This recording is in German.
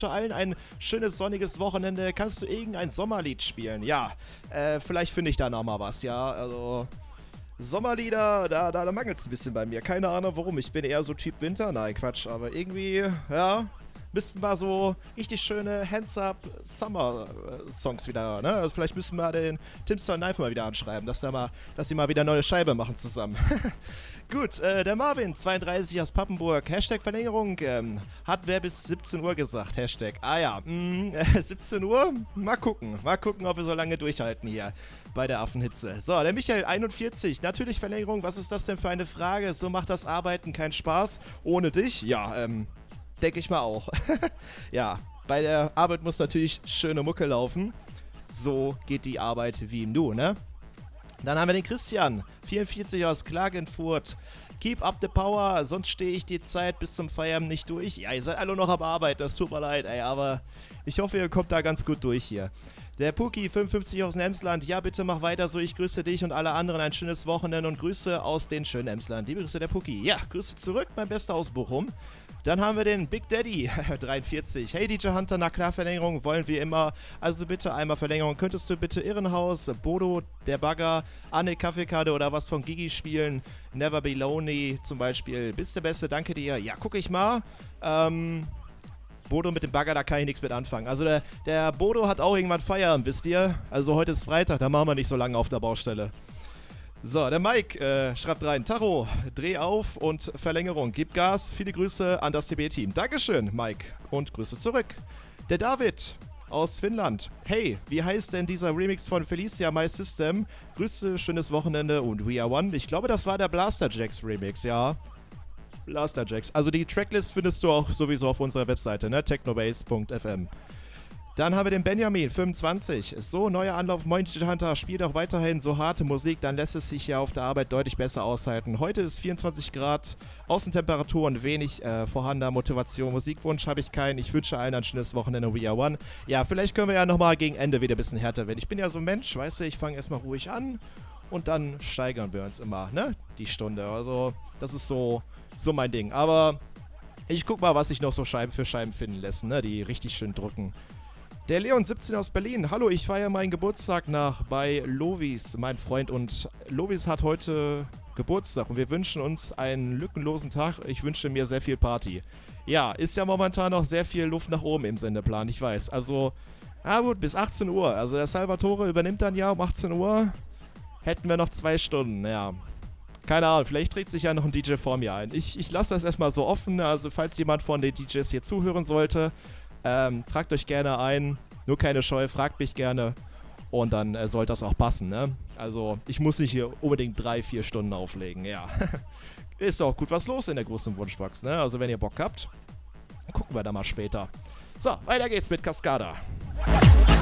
allen ein schönes sonniges Wochenende. Kannst du irgendein Sommerlied spielen? Ja, vielleicht finde ich da noch mal was, ja. Also Sommerlieder, da mangelt es ein bisschen bei mir. Keine Ahnung warum. Ich bin eher so Typ Winter. Nein, Quatsch. Aber irgendwie, ja, müssten mal so richtig schöne Hands-Up-Summer-Songs wieder, ne? Also vielleicht müssen wir den Timster Knife mal wieder anschreiben, dass die mal wieder eine neue Scheibe machen zusammen. Gut, der Marvin, 32 aus Pappenburg, Hashtag Verlängerung, hat wer bis 17 Uhr gesagt, Hashtag. Ah ja, 17 Uhr? Mal gucken, ob wir so lange durchhalten hier bei der Affenhitze. So, der Michael, 41, natürlich Verlängerung, was ist das denn für eine Frage? So macht das Arbeiten keinen Spaß ohne dich? Ja, denke ich mal auch. Ja, bei der Arbeit muss natürlich schöne Mucke laufen. So geht die Arbeit wie im Nu, ne? Dann haben wir den Christian, 44 aus Klagenfurt. Keep up the power, sonst stehe ich die Zeit bis zum Feierabend nicht durch. Ja, ihr seid alle noch am Arbeiten, das tut mir leid, ey, aber ich hoffe, ihr kommt da ganz gut durch hier. Der Puki, 55 aus dem Emsland. Ja, bitte mach weiter so. Ich grüße dich und alle anderen ein schönes Wochenende und Grüße aus den schönen Emsland. Liebe Grüße, der Puki. Ja, Grüße zurück, mein Bester aus Bochum. Dann haben wir den Big Daddy, 43. Hey DJ Hunter, na klar, Verlängerung wollen wir immer. Also bitte einmal Verlängerung. Könntest du bitte Irrenhaus, Bodo, der Bagger, Anne Kaffeekarte oder was von Gigi spielen? Never Be Lonely zum Beispiel. Bist der Beste, danke dir. Ja, guck ich mal. Bodo mit dem Bagger, da kann ich nichts mit anfangen. Also der Bodo hat auch irgendwann Feierabend, wisst ihr? Also heute ist Freitag, da machen wir nicht so lange auf der Baustelle. So, der Mike schreibt rein, Tacho, dreh auf und Verlängerung, gib Gas, viele Grüße an das TB-Team. Dankeschön, Mike, und Grüße zurück. Der David aus Finnland, hey, wie heißt denn dieser Remix von Felicia My System? Grüße, schönes Wochenende und We Are One. Ich glaube, das war der Blaster Jacks Remix, ja. Blaster Jacks, also die Tracklist findest du auch sowieso auf unserer Webseite, ne, technobase.fm. Dann haben wir den Benjamin, 25. So, neuer Anlauf. Moin DJ Hunter, spielt auch weiterhin so harte Musik, dann lässt es sich ja auf der Arbeit deutlich besser aushalten. Heute ist 24 Grad, Außentemperatur und wenig vorhandener Motivation. Musikwunsch habe ich keinen. Ich wünsche allen ein schönes Wochenende. We are one. Ja, vielleicht können wir ja nochmal gegen Ende wieder ein bisschen härter werden. Ich bin ja so ein Mensch, weißt du, ich fange erstmal ruhig an und dann steigern wir uns immer, ne? Die Stunde. Also, das ist so mein Ding. Aber ich guck mal, was sich noch so Scheiben für Scheiben finden lässt, ne? Die richtig schön drücken. Der Leon, 17 aus Berlin. Hallo, ich feiere meinen Geburtstag nach bei Lovis, mein Freund. Und Lovis hat heute Geburtstag und wir wünschen uns einen lückenlosen Tag. Ich wünsche mir sehr viel Party. Ja, ist ja momentan noch sehr viel Luft nach oben im Sendeplan, ich weiß. Also, gut, bis 18 Uhr. Also der Salvatore übernimmt dann ja um 18 Uhr. Hätten wir noch 2 Stunden, ja. Keine Ahnung, vielleicht trägt sich ja noch ein DJ vor mir ein. Ich lasse das erstmal so offen. Also falls jemand von den DJs hier zuhören sollte, tragt euch gerne ein, nur keine Scheu, fragt mich gerne und dann sollte das auch passen, ne? Also ich muss nicht hier unbedingt 3-4 Stunden auflegen, ja. Ist auch gut was los in der großen Wunschbox, ne? Also wenn ihr Bock habt, gucken wir da mal später. So, weiter geht's mit Cascada.